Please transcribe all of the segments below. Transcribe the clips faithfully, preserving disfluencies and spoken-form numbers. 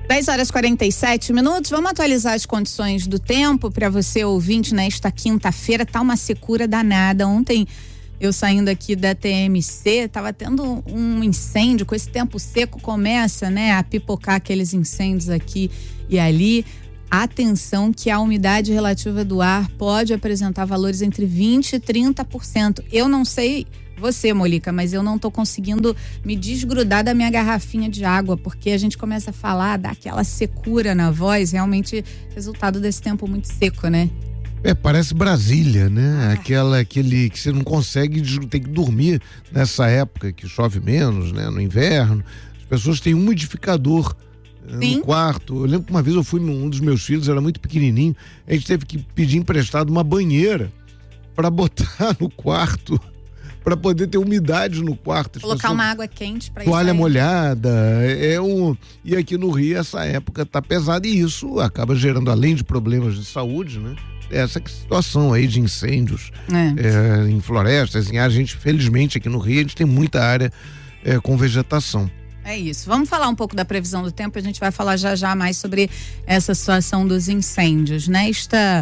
dez horas e quarenta e sete minutos, vamos atualizar as condições do tempo para você ouvinte nesta quinta-feira. Tá uma secura danada. Ontem eu saindo aqui da T M C, tava tendo um incêndio. Com esse tempo seco começa, né, a pipocar aqueles incêndios aqui e ali. Atenção que a umidade relativa do ar pode apresentar valores entre vinte e trinta por cento. Eu não sei você, Molica, mas eu não tô conseguindo me desgrudar da minha garrafinha de água, porque a gente começa a falar, dá aquela secura na voz, realmente resultado desse tempo muito seco, né? É, parece Brasília, né? Ah. Aquela, aquele que você não consegue, tem que dormir nessa época que chove menos, né? No inverno, as pessoas têm um umidificador Sim. no quarto. Eu lembro que uma vez eu fui num dos meus filhos, era muito pequenininho, a gente teve que pedir emprestado uma banheira para botar no quarto, para poder ter umidade no quarto. Colocar pessoas... uma água quente para isso. Toalha molhada, é um... E aqui no Rio essa época tá pesada e isso acaba gerando, além de problemas de saúde, né? Essa situação aí de incêndios é. É, em florestas, em áreas. A gente, felizmente aqui no Rio, a gente tem muita área é, com vegetação. É isso. Vamos falar um pouco da previsão do tempo, a gente vai falar já já mais sobre essa situação dos incêndios. Nesta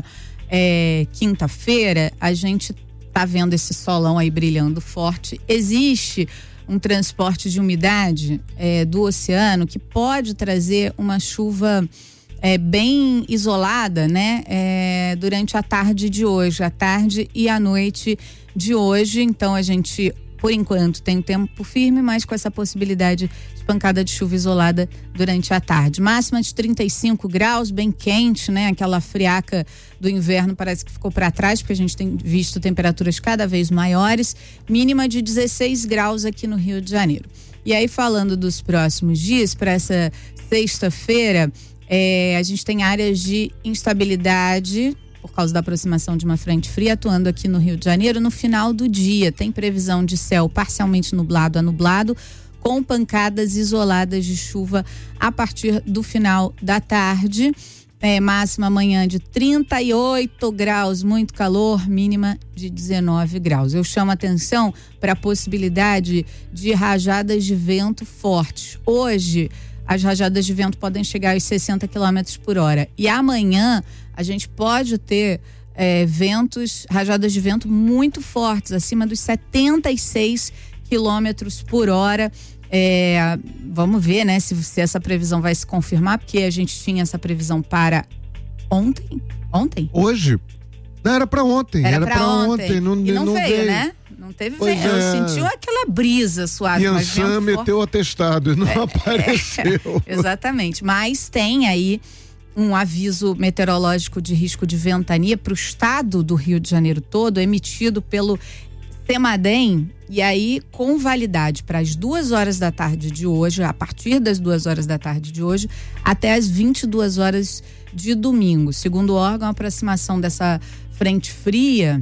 é, quinta-feira, a gente tá vendo esse solão aí brilhando forte. Existe um transporte de umidade é, do oceano que pode trazer uma chuva é, bem isolada, né? É, durante a tarde de hoje, a tarde e a noite de hoje. Então a gente, por enquanto, tem tempo firme, mas com essa possibilidade de pancada de chuva isolada durante a tarde. Máxima de trinta e cinco graus, bem quente, né? Aquela friaca do inverno parece que ficou para trás, porque a gente tem visto temperaturas cada vez maiores. Mínima de dezesseis graus aqui no Rio de Janeiro. E aí, falando dos próximos dias, para essa sexta-feira, é, a gente tem áreas de instabilidade por causa da aproximação de uma frente fria atuando aqui no Rio de Janeiro. No final do dia tem previsão de céu parcialmente nublado a nublado, com pancadas isoladas de chuva a partir do final da tarde. É, máxima amanhã de trinta e oito graus, muito calor, mínima de dezenove graus. Eu chamo a atenção para a possibilidade de rajadas de vento fortes. Hoje, as rajadas de vento podem chegar aos sessenta quilômetros por hora. E amanhã a gente pode ter é, ventos, rajadas de vento muito fortes, acima dos setenta e seis quilômetros por hora. É, vamos ver, né, se, se essa previsão vai se confirmar, porque a gente tinha essa previsão para ontem. Ontem? Hoje? Não, era para ontem. Era, era para ontem. ontem. Não, e não, não veio, veio, né? Não teve pois vento. É. Sentiu aquela brisa suave. Yansan meteu o atestado e não é, apareceu. É, exatamente. Mas tem aí um aviso meteorológico de risco de ventania para o estado do Rio de Janeiro todo, emitido pelo Cemadem, e aí com validade para as duas horas da tarde de hoje, a partir das duas horas da tarde de hoje, até as vinte e duas horas de domingo. Segundo o órgão, a aproximação dessa frente fria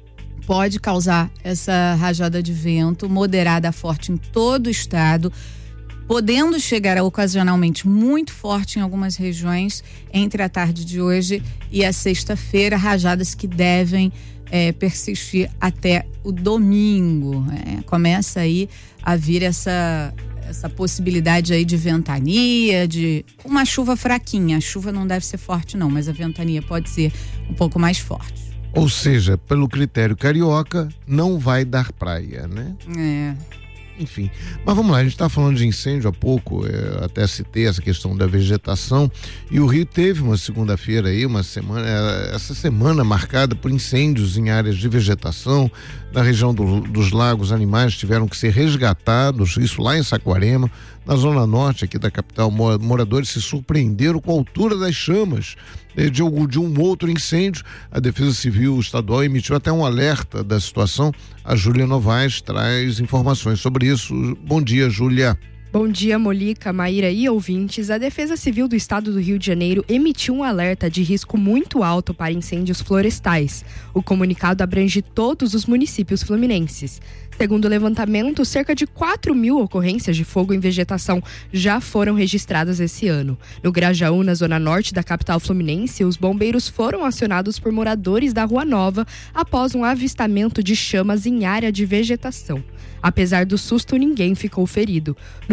pode causar essa rajada de vento moderada a forte em todo o estado, podendo chegar a, ocasionalmente muito forte em algumas regiões entre a tarde de hoje e a sexta-feira, rajadas que devem É, persistir até o domingo. É, começa aí a vir essa, essa possibilidade aí de ventania, de uma chuva fraquinha. A chuva não deve ser forte não, mas a ventania pode ser um pouco mais forte. Ou seja, pelo critério carioca, não vai dar praia, né? É. Enfim, mas vamos lá, a gente está falando de incêndio há pouco, é, até citei essa questão da vegetação, e o Rio teve uma segunda-feira aí, uma semana, essa semana marcada por incêndios em áreas de vegetação, na região do, dos lagos, animais tiveram que ser resgatados, isso lá em Saquarema. Na zona norte aqui da capital, moradores se surpreenderam com a altura das chamas de, de um outro incêndio. A Defesa Civil Estadual emitiu até um alerta da situação. A Júlia Novaes traz informações sobre isso. Bom dia, Júlia. Bom dia, Molica, Maíra e ouvintes. A Defesa Civil do Estado do Rio de Janeiro emitiu um alerta de risco muito alto para incêndios florestais. O comunicado abrange todos os municípios fluminenses. Segundo o levantamento, cerca de quatro mil ocorrências de fogo em vegetação já foram registradas esse ano. No Grajaú, na zona norte da capital fluminense, os bombeiros foram acionados por moradores da Rua Nova após um avistamento de chamas em área de vegetação. Apesar do susto, ninguém ficou ferido. No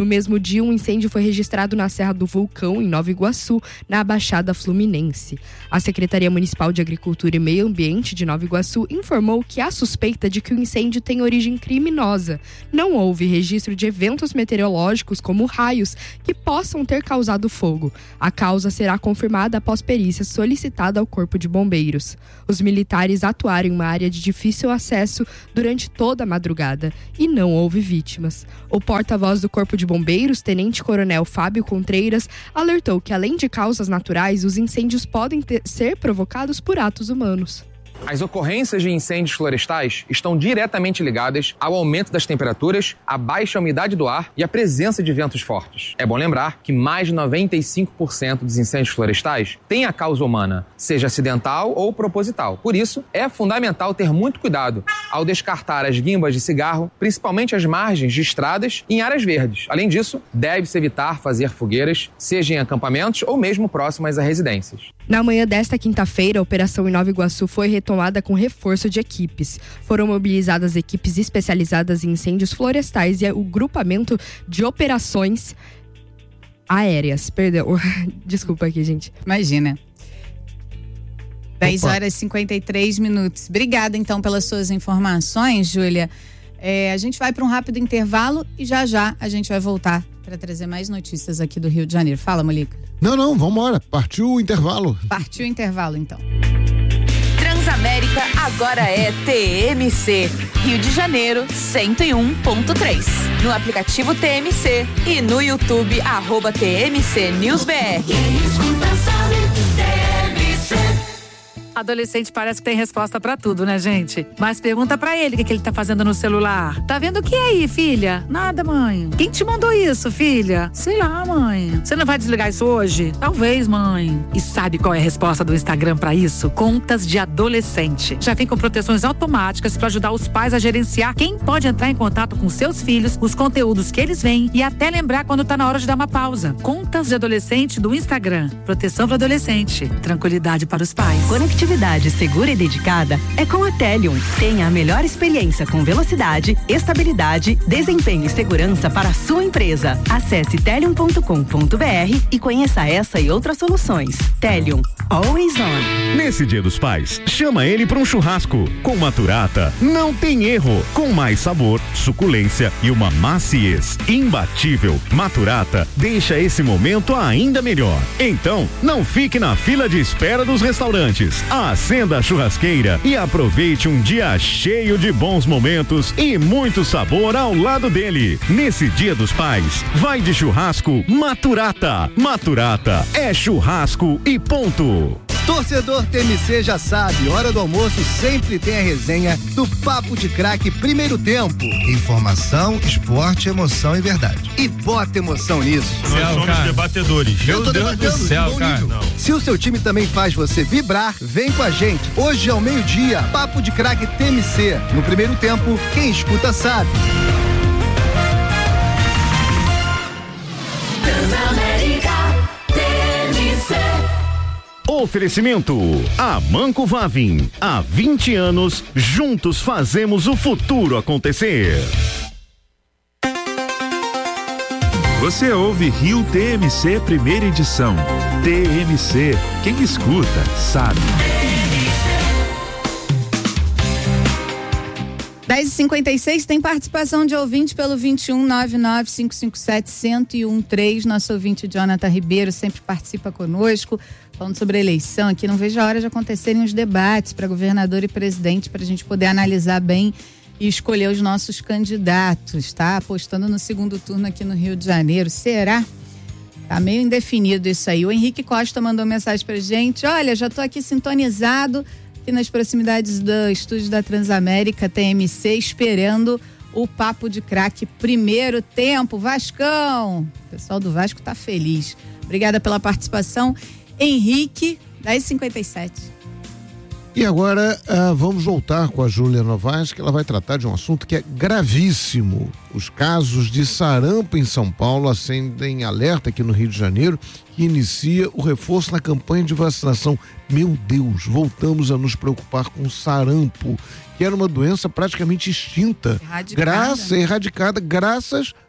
mesmo dia, um incêndio foi registrado na Serra do Vulcão, em Nova Iguaçu, na Baixada Fluminense. A Secretaria Municipal de Agricultura e Meio Ambiente de Nova Iguaçu informou que há suspeita de que o incêndio tem origem criminosa. Não houve registro de eventos meteorológicos, como raios, que possam ter causado fogo. A causa será confirmada após perícia solicitada ao Corpo de Bombeiros. Os militares atuaram em uma área de difícil acesso durante toda a madrugada e não houve vítimas. O porta-voz do Corpo de Bombeiros, Tenente Coronel Fábio Contreiras, alertou que, além de causas naturais, os incêndios podem ter, ser provocados por atos humanos. As ocorrências de incêndios florestais estão diretamente ligadas ao aumento das temperaturas, à baixa umidade do ar e à presença de ventos fortes. É bom lembrar que mais de noventa e cinco por cento dos incêndios florestais têm a causa humana, seja acidental ou proposital. Por isso, é fundamental ter muito cuidado ao descartar as guimbas de cigarro, principalmente às margens de estradas e em áreas verdes. Além disso, deve-se evitar fazer fogueiras, seja em acampamentos ou mesmo próximas a residências. Na manhã desta quinta-feira, a operação em Nova Iguaçu foi retomada com reforço de equipes. Foram mobilizadas equipes especializadas em incêndios florestais e o grupamento de operações aéreas. Perdão, desculpa aqui, gente. Imagina. dez horas e cinquenta e três minutos. Obrigada, então, pelas suas informações, Júlia. É, a gente vai para um rápido intervalo e já já a gente vai voltar para trazer mais notícias aqui do Rio de Janeiro. Fala, Molica. Não, não, vamos embora. Partiu o intervalo. Partiu o intervalo, então. Transamérica agora é T M C. Rio de Janeiro, cento e um ponto três. No aplicativo T M C e no YouTube, arroba T M C News B R. Adolescente parece que tem resposta pra tudo, né, gente? Mas pergunta pra ele o que, que ele tá fazendo no celular. Tá vendo o que aí, filha? Nada, mãe. Quem te mandou isso, filha? Sei lá, mãe. Você não vai desligar isso hoje? Talvez, mãe. E sabe qual é a resposta do Instagram pra isso? Contas de adolescente. Já vem com proteções automáticas pra ajudar os pais a gerenciar quem pode entrar em contato com seus filhos, os conteúdos que eles veem e até lembrar quando tá na hora de dar uma pausa. Contas de adolescente do Instagram. Proteção para adolescente. Tranquilidade para os pais. Conectividade segura e dedicada é com a Telium. Tenha a melhor experiência com velocidade, estabilidade, desempenho e segurança para a sua empresa. Acesse telium ponto com ponto b r e conheça essa e outras soluções. Telium, always on. Nesse Dia dos Pais, chama ele para um churrasco. Com Maturata, não tem erro. Com mais sabor, suculência e uma maciez imbatível. Maturata deixa esse momento ainda melhor. Então, não fique na fila de espera dos restaurantes. Acenda a churrasqueira e aproveite um dia cheio de bons momentos e muito sabor ao lado dele. Nesse Dia dos Pais, vai de churrasco Maturata. Maturata é churrasco e ponto. Torcedor T M C já sabe, hora do almoço sempre tem a resenha do Papo de Craque Primeiro Tempo. Informação, esporte, emoção e verdade. E bota emoção nisso. Nós Céu, somos cara. debatedores. Eu tô Deus debatendo. Céu, cara. Se o seu time também faz você vibrar, vem com a gente. Hoje ao meio-dia, Papo de Craque T M C. No Primeiro Tempo, quem escuta sabe. Transamérica T M C. Oferecimento Amanco Vavin. Há vinte anos, juntos fazemos o futuro acontecer. Você ouve Rio T M C Primeira Edição. T M C, quem escuta, sabe. dez e cinquenta e seis, tem participação de ouvinte pelo vinte e um, nove nove cinco cinco sete, zero um três. Nosso ouvinte Jonathan Ribeiro sempre participa conosco, falando sobre a eleição aqui. Não vejo a hora de acontecerem os debates para governador e presidente, para a gente poder analisar bem e escolher os nossos candidatos, tá? Apostando no segundo turno aqui no Rio de Janeiro. Será? Tá meio indefinido isso aí. O Henrique Costa mandou mensagem pra gente. Olha, já tô aqui sintonizado aqui nas proximidades do estúdio da Transamérica T M C, esperando o Papo de Craque Primeiro Tempo. Vascão! O pessoal do Vasco tá feliz. Obrigada pela participação. Henrique, dez e cinquenta e sete. E agora uh, vamos voltar com a Júlia Novaes, que ela vai tratar de um assunto que é gravíssimo. Os casos de sarampo em São Paulo acendem alerta aqui no Rio de Janeiro, que inicia o reforço na campanha de vacinação. Meu Deus, voltamos a nos preocupar com sarampo, que era uma doença praticamente extinta, Erradicada. graças, erradicada graças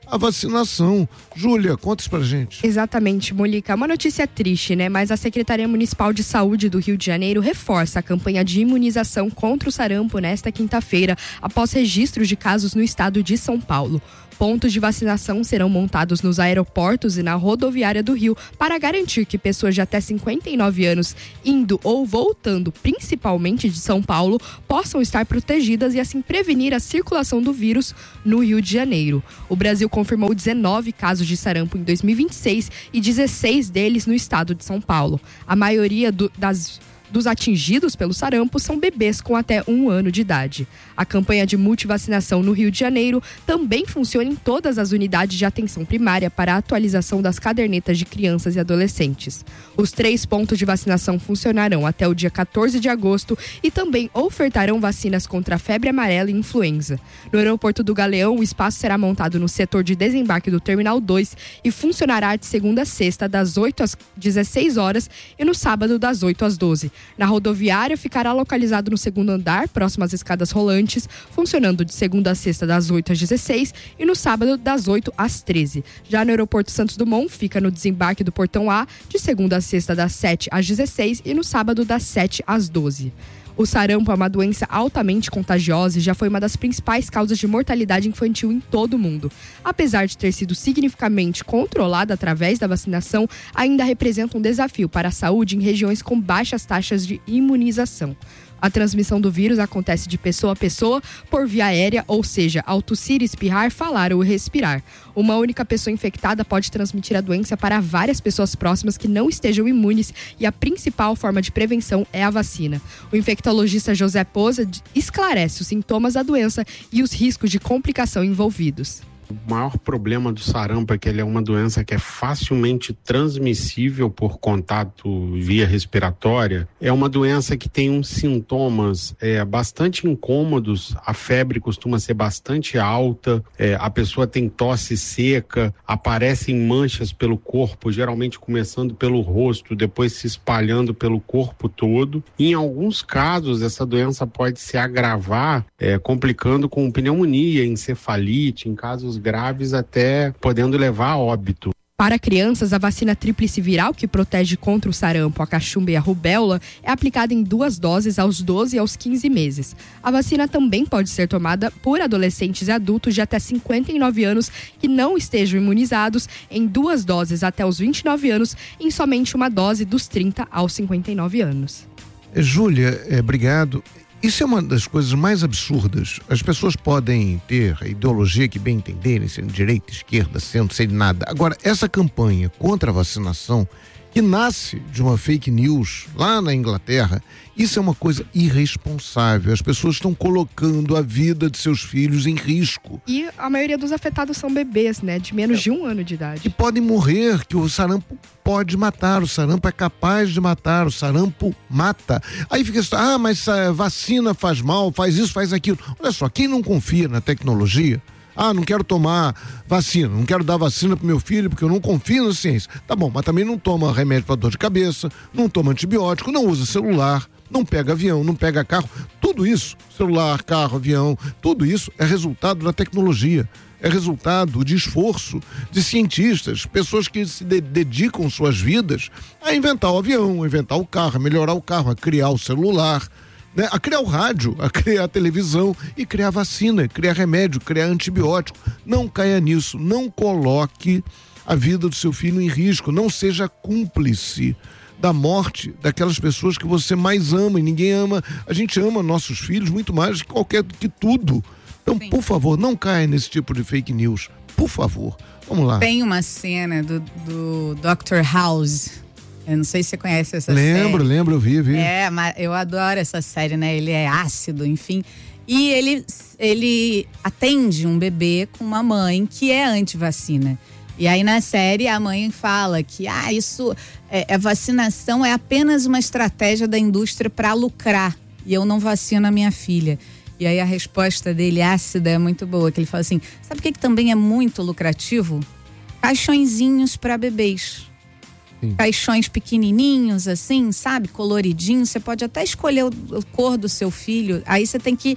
a vacinação. Júlia, conta isso pra gente. Exatamente, Molica. Uma notícia triste, né? Mas a Secretaria Municipal de Saúde do Rio de Janeiro reforça a campanha de imunização contra o sarampo nesta quinta-feira, após registros de casos no estado de São Paulo. Pontos de vacinação serão montados nos aeroportos e na rodoviária do Rio para garantir que pessoas de até cinquenta e nove anos indo ou voltando, principalmente de São Paulo, possam estar protegidas e assim prevenir a circulação do vírus no Rio de Janeiro. O Brasil confirmou dezenove casos de sarampo em dois mil e vinte e seis e dezesseis deles no estado de São Paulo. A maioria do, das dos atingidos pelo sarampo são bebês com até um ano de idade. A campanha de multivacinação no Rio de Janeiro também funciona em todas as unidades de atenção primária para a atualização das cadernetas de crianças e adolescentes. Os três pontos de vacinação funcionarão até o dia quatorze de agosto e também ofertarão vacinas contra a febre amarela e influenza. No aeroporto do Galeão, o espaço será montado no setor de desembarque do Terminal dois e funcionará de segunda a sexta, das oito às dezesseis horas e no sábado, das oito às doze. Na rodoviária, ficará localizado no segundo andar, próximo às escadas rolantes, funcionando de segunda a sexta das oito às dezesseis e no sábado das oito às treze. Já no aeroporto Santos Dumont, fica no desembarque do Portão A, de segunda a sexta das sete às dezesseis e no sábado das sete às doze. O sarampo é uma doença altamente contagiosa e já foi uma das principais causas de mortalidade infantil em todo o mundo. Apesar de ter sido significativamente controlada através da vacinação, ainda representa um desafio para a saúde em regiões com baixas taxas de imunização. A transmissão do vírus acontece de pessoa a pessoa por via aérea, ou seja, ao tossir, espirrar, falar ou respirar. Uma única pessoa infectada pode transmitir a doença para várias pessoas próximas que não estejam imunes e a principal forma de prevenção é a vacina. O infectologista José Poza esclarece os sintomas da doença e os riscos de complicação envolvidos. O maior problema do sarampo é que ele é uma doença que é facilmente transmissível por contato via respiratória. É uma doença que tem uns sintomas é, bastante incômodos. A febre costuma ser bastante alta, é, a pessoa tem tosse seca, aparecem manchas pelo corpo, geralmente começando pelo rosto, depois se espalhando pelo corpo todo. Em alguns casos, essa doença pode se agravar, é, complicando com pneumonia, encefalite, em casos graves até podendo levar a óbito. Para crianças, a vacina tríplice viral, que protege contra o sarampo, a cachumba e a rubéola, é aplicada em duas doses aos doze e aos quinze meses. A vacina também pode ser tomada por adolescentes e adultos de até cinquenta e nove anos que não estejam imunizados, em duas doses até os vinte e nove anos, em somente uma dose dos trinta aos cinquenta e nove anos. Júlia, é, obrigado. Isso é uma das coisas mais absurdas. As pessoas podem ter a ideologia que bem entenderem, sendo direita, esquerda, centro, sem nada. Agora, essa campanha contra a vacinação, que nasce de uma fake news lá na Inglaterra, isso é uma coisa irresponsável. As pessoas estão colocando a vida de seus filhos em risco. E a maioria dos afetados são bebês, né? De menos de um ano de idade. Que podem morrer, que o sarampo pode matar, o sarampo é capaz de matar, o sarampo mata. Aí fica assim, ah, mas a vacina faz mal, faz isso, faz aquilo. Olha só, quem não confia na tecnologia, ah, não quero tomar vacina, não quero dar vacina pro meu filho porque eu não confio na ciência. Tá bom, mas também não toma remédio para dor de cabeça, não toma antibiótico, não usa celular, não pega avião, não pega carro. Tudo isso, celular, carro, avião, tudo isso é resultado da tecnologia. É resultado de esforço de cientistas, pessoas que se de- dedicam suas vidas a inventar o avião, a inventar o carro, a melhorar o carro, a criar o celular, né? A criar o rádio, a criar a televisão e criar vacina, criar remédio, criar antibiótico. Não caia nisso, não coloque a vida do seu filho em risco, não seja cúmplice da morte daquelas pessoas que você mais ama, e ninguém ama, a gente ama nossos filhos muito mais que qualquer que tudo. Então, sim, por favor, não caia nesse tipo de fake news, por favor. Vamos lá. Tem uma cena do, do doutor House. Eu não sei se você conhece essa lembro, série. Lembro, lembro, eu vi, vi. É, mas eu adoro essa série, né? Ele é ácido, enfim. E ele, ele atende um bebê com uma mãe que é anti-vacina. E aí na série a mãe fala que ah, isso é, a vacinação é apenas uma estratégia da indústria para lucrar. E eu não vacino a minha filha. E aí a resposta dele, ácida, é muito boa, que ele fala assim, sabe o que, que também é muito lucrativo? Caixõezinhos para bebês. Sim. Caixões pequenininhos, assim, sabe? Coloridinhos. Você pode até escolher o, o cor do seu filho. Aí você tem que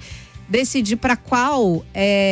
decidir para qual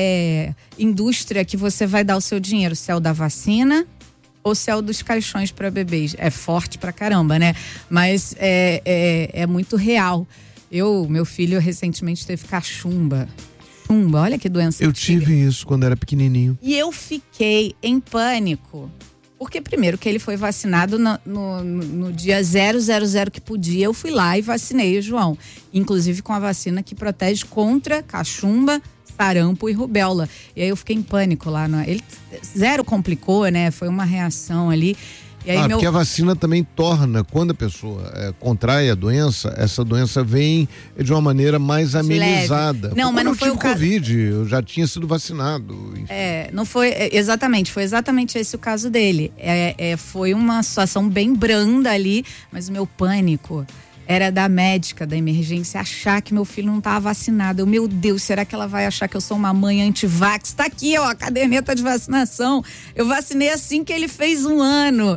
é, indústria que você vai dar o seu dinheiro, se é o da vacina ou se é o dos caixões para bebês. É forte pra caramba, né? Mas é, é, é muito real. Eu, meu filho recentemente teve cachumba. Cachumba, olha que doença. Eu tive isso quando era pequenininho. E eu fiquei em pânico. Porque primeiro que ele foi vacinado no, no, no dia zero zero zero que podia, eu fui lá e vacinei o João. Inclusive com a vacina que protege contra cachumba, sarampo e rubéola. E aí eu fiquei em pânico lá. No, ele zero complicou, né? Foi uma reação ali. E aí ah, meu... porque a vacina também torna, quando a pessoa é, contrai a doença, essa doença vem de uma maneira mais amenizada. Leve. Não, Como mas não eu foi tive o caso. Covid, eu já tinha sido vacinado. Enfim. É, não foi, exatamente, foi exatamente esse o caso dele. É, é, foi uma situação bem branda ali, mas o meu pânico era da médica, da emergência, achar que meu filho não estava vacinado. Eu, meu Deus, será que ela vai achar que eu sou uma mãe anti-vax? Tá aqui, ó, a caderneta de vacinação. Eu vacinei assim que ele fez um ano.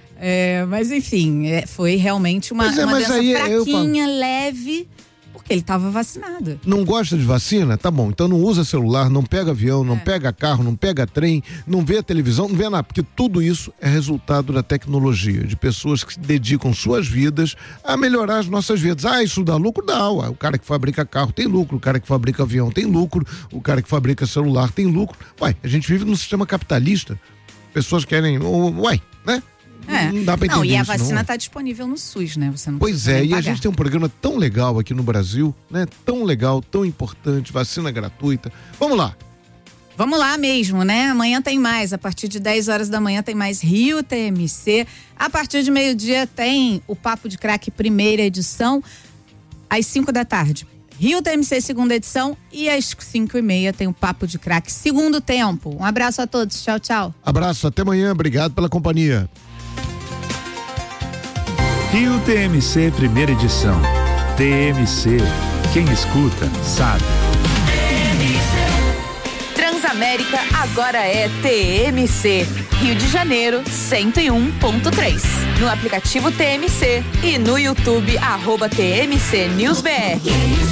É, mas enfim, é, foi realmente uma, é, uma doença aí, fraquinha, leve, porque ele estava vacinado. Não gosta de vacina? Tá bom, então não usa celular, não pega avião, não é. pega carro, não pega trem, não vê a televisão, não vê nada, porque tudo isso é resultado da tecnologia, de pessoas que se dedicam suas vidas a melhorar as nossas vidas. Ah, isso dá lucro? Dá. Ué. O cara que fabrica carro tem lucro, o cara que fabrica avião tem lucro, o cara que fabrica celular tem lucro. Ué, a gente vive num sistema capitalista. Pessoas querem, ué, né? É. Não dá pra entender. Não, e a isso, vacina não. tá disponível no SUS, né? Você não pois é, e pagar. a gente tem um programa tão legal aqui no Brasil, né? Tão legal, tão importante, vacina gratuita. Vamos lá. Vamos lá mesmo, né? Amanhã tem mais. A partir de dez horas da manhã tem mais Rio T M C. A partir de meio-dia tem o Papo de Craque primeira edição. Às cinco da tarde. Rio T M C segunda edição. E às cinco e meia tem o Papo de Craque segundo tempo. Um abraço a todos. Tchau, tchau. Abraço, até amanhã. Obrigado pela companhia. Rio T M C primeira edição. T M C. Quem escuta, sabe. Transamérica agora é T M C. Rio de Janeiro, cento e um ponto três. No aplicativo T M C e no YouTube, arroba T M C News B R.